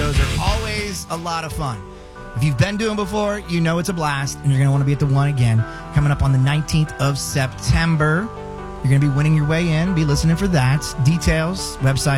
shows are always a lot of fun. If you've been to them before, you know it's a blast, and you're going to want to be at the one again. Coming up on the 19th of September. You're going to be winning your way in. Be listening for that. Details, website.